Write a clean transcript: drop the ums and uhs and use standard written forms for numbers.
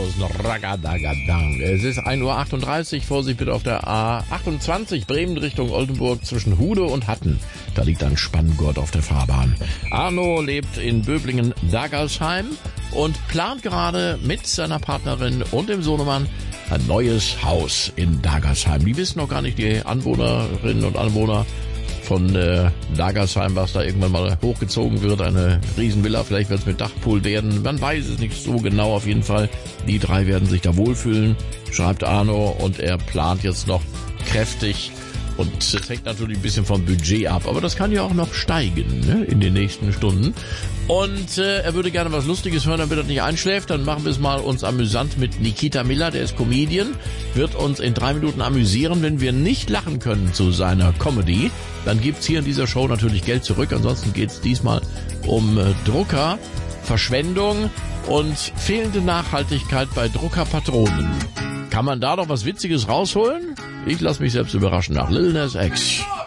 aus Ragadagadang. Es ist 1:38 Uhr. Vorsicht bitte auf der A28 Bremen Richtung Oldenburg zwischen Hude und Hatten. Da liegt ein Spanngurt auf der Fahrbahn. Arno lebt in Böblingen-Dagersheim und plant gerade mit seiner Partnerin und dem Sohnemann ein neues Haus in Dagersheim. Die wissen noch gar nicht, die Anwohnerinnen und Anwohner von Dagersheim, was da irgendwann mal hochgezogen wird. Eine Riesenvilla, vielleicht wird es mit Dachpool werden. Man weiß es nicht so genau. Auf jeden Fall, die drei werden sich da wohlfühlen, schreibt Arno. Und er plant jetzt noch kräftig. Und es hängt natürlich ein bisschen vom Budget ab. Aber das kann ja auch noch steigen, ne, in den nächsten Stunden. Und er würde gerne was Lustiges hören, damit er nicht einschläft. Dann machen wir es mal uns amüsant mit Nikita Miller, der ist Comedian. Wird uns in 3 Minuten amüsieren. Wenn wir nicht lachen können zu seiner Comedy, dann gibt's hier in dieser Show natürlich Geld zurück. Ansonsten geht's diesmal um Drucker, Verschwendung und fehlende Nachhaltigkeit bei Druckerpatronen. Kann man da noch was Witziges rausholen? Ich lasse mich selbst überraschen nach Lil Nas X.